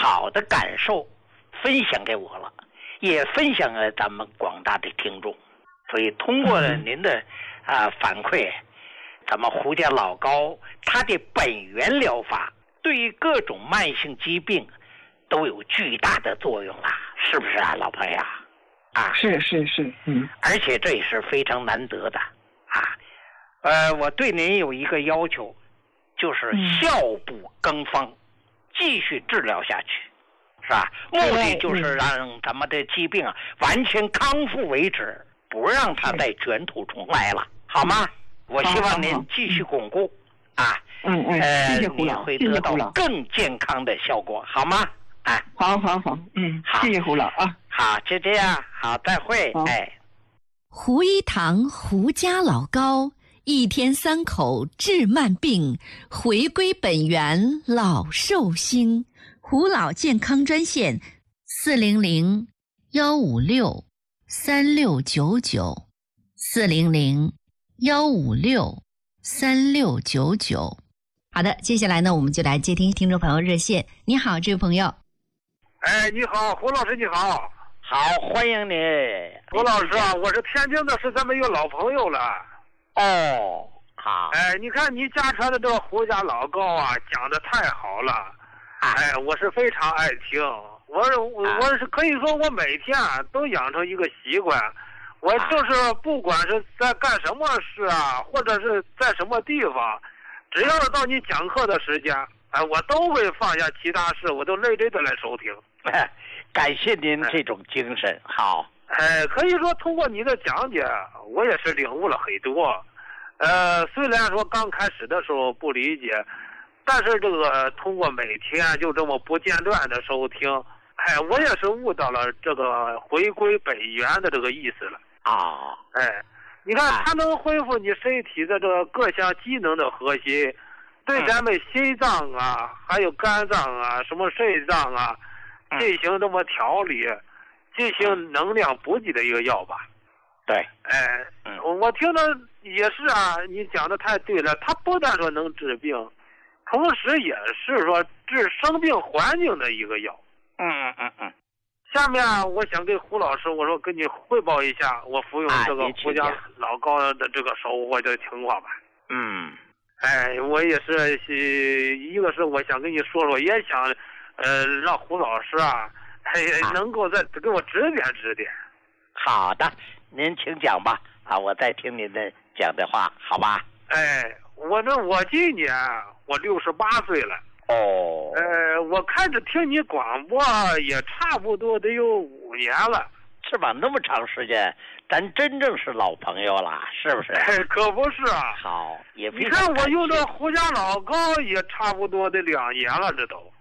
好的感受分享给我了，也分享给咱们广大的听众。所以通过您的反馈，咱们胡家老高它的本源疗法对于各种慢性疾病都有巨大的作用啦，是不是啊，老朋友啊？ 是， 而且这也是非常难得的啊。我对您有一个要求，就是效不更方，继续治疗下去，是吧？目的就是让咱们的疾病完全康复为止，不让它再卷土重来了，好吗？我希望您继续巩固啊。 谢谢胡老， 你会得到更健康的效果，好吗？ 好，好，谢谢胡老啊。 好，就这样，好，再会。 胡一堂胡家老高，一天3口治慢病，回归本源老寿星。胡老健康专线400-156-3699，400-156-3699。好的，接下来呢，我们就来接听听众朋友热线。你好，这位朋友。 你好，胡老师，你好。 好，欢迎你， 胡老师啊，我是天津的，是咱们一个老朋友了。 好。 你看你家传的这个胡家老高啊，讲的太好了。我是非常爱听。我是可以说，我每天都养成一个习惯。我就是不管是在干什么事啊，或者是在什么地方，只要是到你讲课的时间，我都会放下其他事，我都认真的来收听。 感谢您这种精神。好。 可以说通过你的讲解，我也是领悟了很多。虽然说刚开始的时候不理解，但是这个通过每天就这么不间断的收听，我也是悟到了这个回归本源的这个意思了。你看它能恢复你身体的这个各项机能的核心，对咱们心脏啊，还有肝脏啊，什么肾脏啊，进行这么调理，进行能量补给的一个药吧。 对。 我听着也是啊，你讲的太对了，它不但说能治病，同时也是说治生病环境的一个药。下面我想跟胡老师，我说跟你汇报一下我服用这个胡家老高的这个收获的情况吧。我也是一个是我想跟你说说，也想让胡老师能够再给我指点指点。 好的，您请讲吧。我再听您的讲的话，好吧？ 我今年我68岁了。我开始听你广播也差不多得有5年了， 是吧？那么长时间，咱真正是老朋友了，是不是？ 可不是啊。 好，也你看我用这胡家老高也差不多得2年了，这都。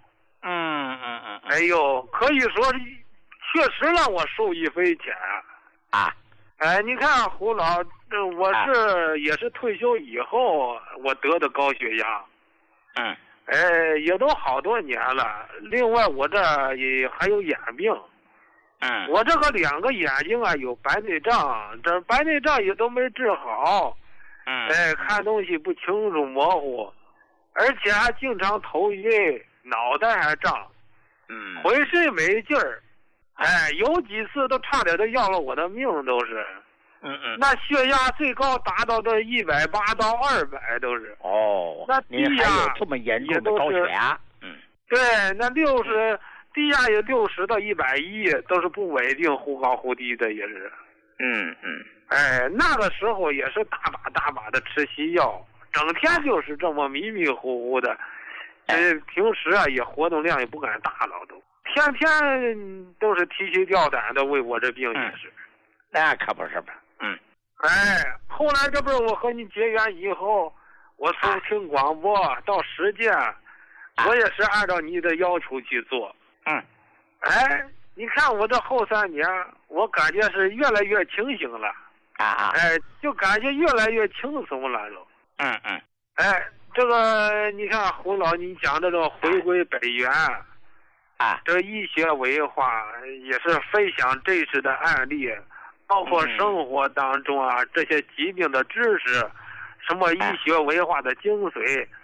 可以说确实让我受益匪浅你看胡老，我也是退休以后我得的高血压。也都好多年了。另外我这也还有眼病。我这个2个眼睛有白内障，这白内障也都没治好。看东西不清楚模糊，而且还经常头晕，脑袋还胀，浑身没劲儿。有几次都差点都要了我的命，都是。那血压最高达到这180到200都是。那低压还有这么严重的高血压。 对，那低压有60到110，都是不稳定，忽高忽低的也是。那个时候也是大把的吃西药，整天就是这么迷迷糊糊的。平时也活动量也不敢大了，都天天都是提心吊胆的为我这病也是。 那可不是吧。 后来这不是我和你结缘以后，我从听广播到实践，我也是按照你的要求去做。你看我这后3年，我感觉是越来越清醒了。就感觉越来越轻松了都。这个你看胡老，你讲的这个回归本源，这医学文化也是分享真实的案例，包括生活当中这些疾病的知识，什么医学文化的精髓，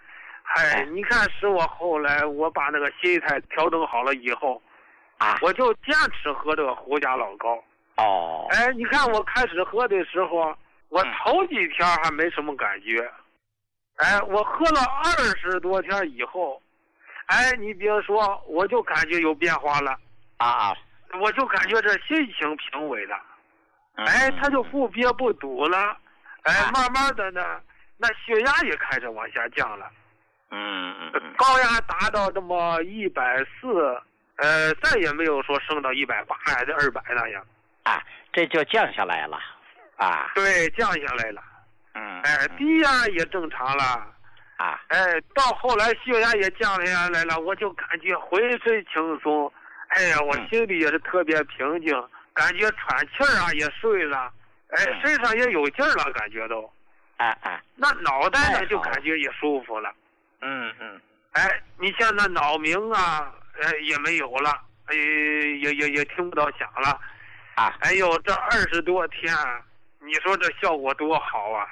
你看使我后来我把那个心态调整好了以后我就坚持喝这个胡家老高。你看我开始喝的时候，我头几天还没什么感觉，我喝了20多天以后，你别说，我就感觉有变化了我就感觉这心情平稳了，他就不憋不堵了，慢慢的呢，那血压也开始往下降了，高压达到这么140，再也没有说升到180还是200那样， 这就降下来了， 对，降下来了，低压也正常了，到后来血压也降下来了，我就感觉浑身轻松，我心里也是特别平静，感觉喘气儿也顺了，身上也有劲儿了，感觉都，那脑袋呢就感觉也舒服了，你像那脑鸣也没有了，也听不到响了，哎呦，这20多天，你说这效果多好啊！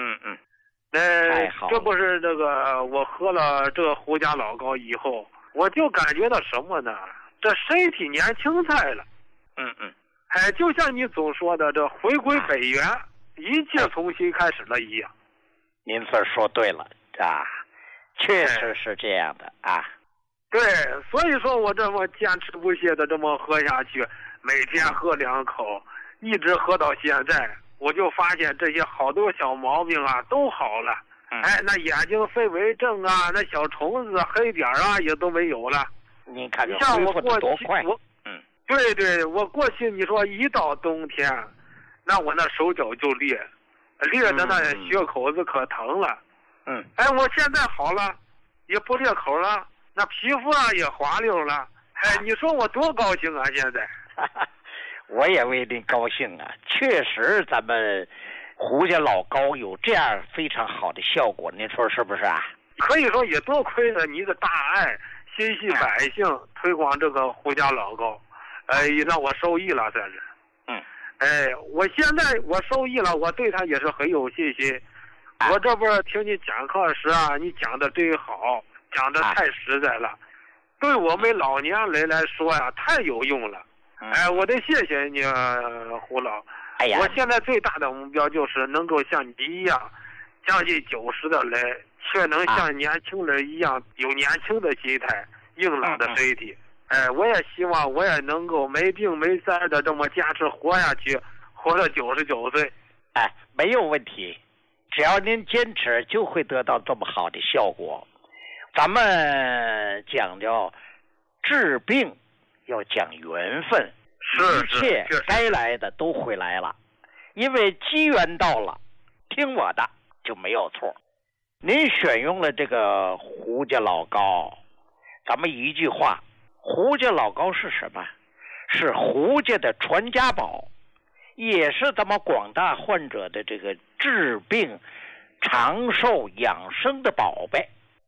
这不是这个我喝了这个胡家老高以后，我就感觉到什么呢？这身体年轻态了。就像你总说的，这回归本源，一切从新开始了一样。 您这说对了确实是这样的对，所以说我这么坚持不懈的这么喝下去，每天喝2口，一直喝到现在，我就发现这些好多小毛病都好了。那眼睛飞蚊症那小虫子黑点也都没有了。 你看像我过去快， 对，我过去你说一到冬天，那我那手脚就裂的那血口子可疼了。我现在好了，也不裂口了，那皮肤也滑溜了。你说我多高兴啊！现在， 我也为您高兴确实，咱们胡家老高有这样非常好的效果，您说是不是可以说也多亏了你的大爱，心系百姓，推广这个胡家老高，也让我受益了，算是。我现在我受益了，我对他也是很有信心。我这不是听你讲课时你讲的真好，讲的太实在了，对我们老年人来说太有用了。我得谢谢你胡老。我现在最大的目标就是能够像你一样，将近90的人，却能像年轻人一样有年轻的心态，硬朗的身体。我也希望我也能够没病没灾的这么坚持活下去，活到99岁。 没有问题，只要您坚持，就会得到这么好的效果。咱们讲究治病要讲缘分，一切该来的都会来了，因为机缘到了，听我的就没有错。您选用了这个胡家老高，咱们一句话，胡家老高是什么？是胡家的传家宝，也是咱们广大患者的这个治病长寿养生的宝贝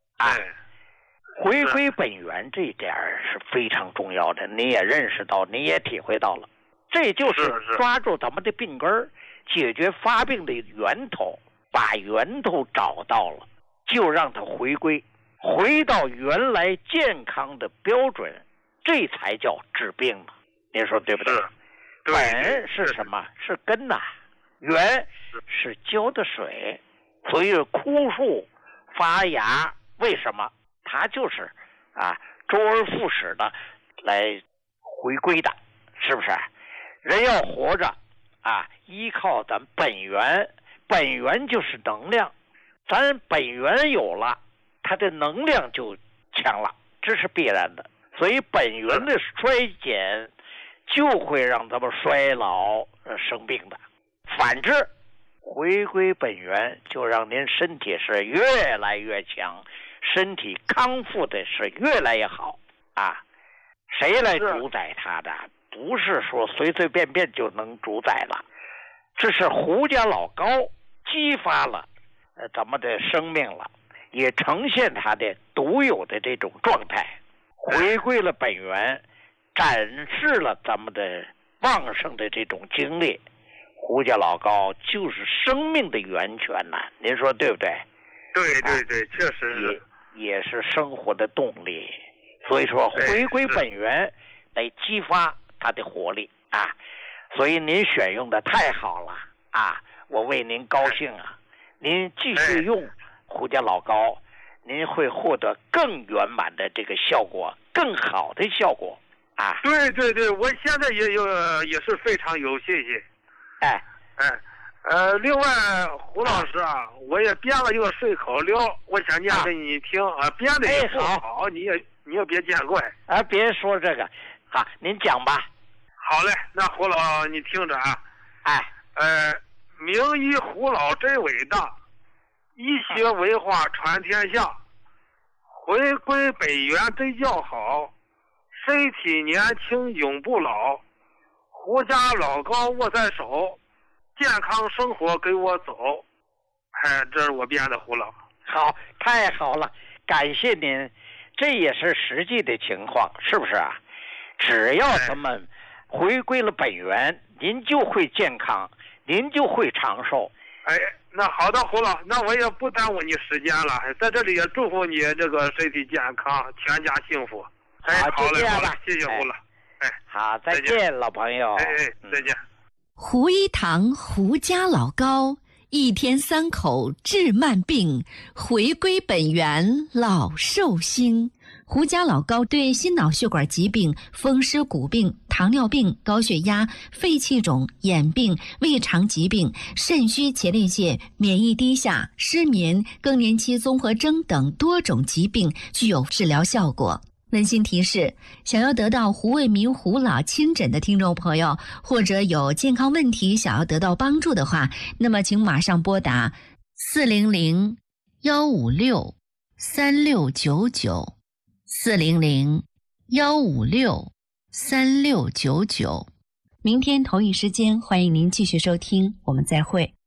回归本源这一点是非常重要的，你也认识到，你也体会到了，这就是抓住咱们的病根，解决发病的源头，把源头找到了，就让它回归，回到原来健康的标准，这才叫治病嘛。您说对不对？本是什么？是根源是浇的水，所以枯树发芽，为什么？它就是周而复始的来回归的，是不是？人要活着依靠咱本源，本源就是能量，咱本源有了，它的能量就强了，这是必然的。所以本源的衰减就会让咱们衰老生病的。反之，回归本源就让您身体是越来越强，身体康复的是越来越好谁来主宰它的？不是说随随便便就能主宰了，这是胡家老高激发了咱们的生命了，也呈现它的独有的这种状态，回归了本源，展示了咱们的旺盛的这种经历。胡家老高就是生命的源泉您说对不对？ 对，确实是。 也是生活的动力。所以说回归本源来激发它的活力啊。所以您选用的太好了啊，我为您高兴啊。您继续用胡家老膏，您会获得更圆满的这个效果，更好的效果啊。 对对对，我现在也是非常有信心。另外胡老师啊，我也编了一个顺口溜，我想念给你听啊，编的也不好，你也别见怪啊。别说这个，好，您讲吧。 好嘞，那胡老你听着啊。名医胡老真伟大，医学文化传天下，回归本源真叫好，身体年轻永不老，胡家老膏握在手，健康生活跟我走。这是我编的胡老。 好，太好了，感谢您。这也是实际的情况，是不是啊？只要咱们回归了本源，您就会健康，您就会长寿。 那好的胡老，那我也不耽误你时间了，在这里也祝福你这个身体健康，全家幸福。 好，就这样吧， 谢谢胡老。 好，再见，老朋友。 再见。 胡一堂胡家老膏，一天3口治慢病，回归本源老寿星。胡家老膏对心脑血管疾病、风湿骨病、糖尿病、高血压、肺气肿、眼病、胃肠疾病、肾虚前列腺、免疫低下、失眠、更年期综合征等多种疾病具有治疗效果。温馨提示：想要得到胡卫民胡老亲诊的听众朋友，或者有健康问题想要得到帮助的话，那么请马上拨打400-156-3699 400-156-3699。明天同一时间，欢迎您继续收听，我们再会。